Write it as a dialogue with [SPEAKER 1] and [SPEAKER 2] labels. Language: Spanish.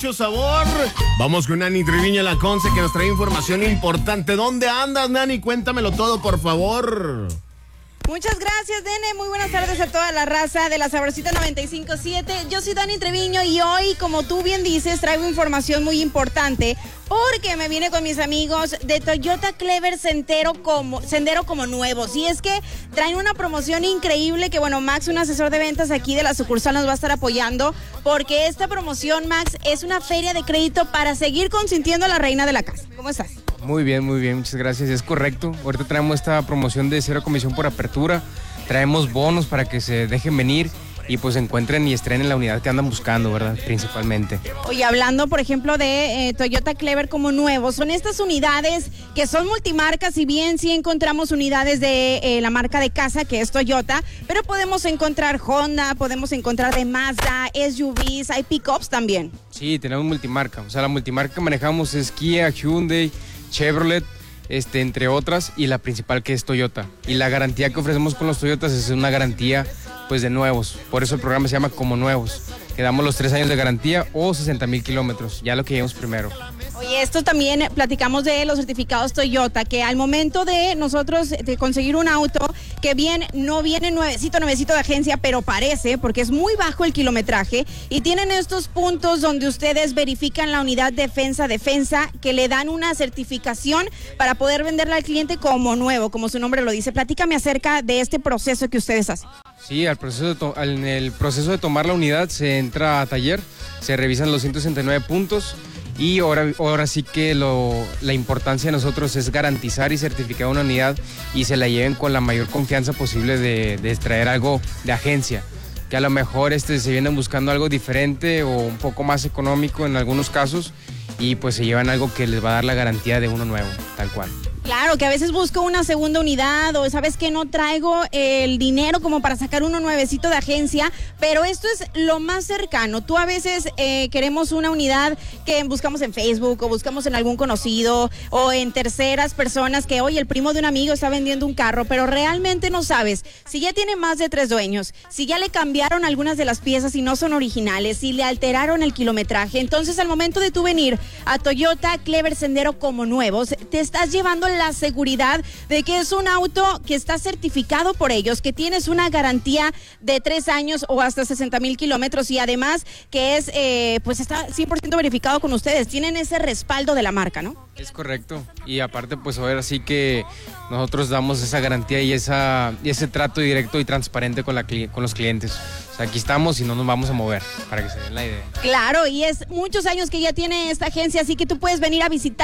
[SPEAKER 1] mucho sabor. Vamos con Nani Triviño La Conce, que nos trae información importante. ¿Dónde andas, Nani? Cuéntamelo todo, por favor.
[SPEAKER 2] Muchas gracias, Nene. Muy buenas tardes a toda la raza de la Sabrosita 95.7. Yo soy Dani Treviño y hoy, como tú bien dices, traigo información muy importante porque me vine con mis amigos de Toyota Clever Sendero como nuevos. Y es que traen una promoción increíble que, bueno, Max, un asesor de ventas aquí de la sucursal, nos va a estar apoyando porque esta promoción, Max, es una feria de crédito para seguir consintiendo a la reina de la casa. ¿Cómo estás?
[SPEAKER 3] Muy bien, muchas gracias. Es correcto. Ahorita traemos esta promoción de 0 comisión por apertura. Traemos bonos para que se dejen venir y pues encuentren y estrenen la unidad que andan buscando, ¿verdad? Principalmente.
[SPEAKER 2] Oye, hablando, por ejemplo, de Toyota Clever como nuevos, son estas unidades que son multimarcas, si bien sí encontramos unidades de la marca de casa, que es Toyota, pero podemos encontrar Honda, podemos encontrar de Mazda, SUVs, hay pickups también.
[SPEAKER 3] Sí, tenemos multimarca. O sea, la multimarca que manejamos es Kia, Hyundai, Chevrolet, entre otras, y la principal que es Toyota. Y la garantía que ofrecemos con los Toyotas es una garantía pues de nuevos. Por eso el programa se llama Como Nuevos. Que damos los 3 años de garantía o 60,000 kilómetros, ya lo que llevamos primero.
[SPEAKER 2] Oye, esto también platicamos de los certificados Toyota, que al momento de nosotros de conseguir un auto, que bien no viene nuevecito de agencia, pero parece, porque es muy bajo el kilometraje, y tienen estos puntos donde ustedes verifican la unidad defensa, que le dan una certificación para poder venderla al cliente como nuevo, como su nombre lo dice. Platícame acerca de este proceso que ustedes hacen.
[SPEAKER 3] Sí, en el proceso de tomar la unidad se entra a taller, se revisan los 169 puntos y ahora sí que la importancia de nosotros es garantizar y certificar una unidad y se la lleven con la mayor confianza posible de extraer algo de agencia, que a lo mejor se vienen buscando algo diferente o un poco más económico en algunos casos y pues se llevan algo que les va a dar la garantía de uno nuevo, tal cual.
[SPEAKER 2] Claro, que a veces busco una segunda unidad o sabes que no traigo el dinero como para sacar uno nuevecito de agencia, pero esto es lo más cercano. Tú a veces queremos una unidad que buscamos en Facebook o buscamos en algún conocido o en terceras personas que, oye, el primo de un amigo está vendiendo un carro, pero realmente no sabes si ya tiene más de 3 dueños, si ya le cambiaron algunas de las piezas y no son originales, si le alteraron el kilometraje. Entonces, al momento de tú venir a Toyota Clever Sendero como nuevos, te estás llevando la seguridad de que es un auto que está certificado por ellos, que tienes una garantía de 3 años o hasta 60,000 kilómetros y además que es, pues está 100% verificado con ustedes. Tienen ese respaldo de la marca, ¿no?
[SPEAKER 3] Es correcto. Y aparte, pues ahora sí que nosotros damos esa garantía y ese trato directo y transparente con los clientes. O sea, aquí estamos y no nos vamos a mover, para que se den la idea.
[SPEAKER 2] Claro, y es muchos años que ya tiene esta agencia, así que tú puedes venir a visitar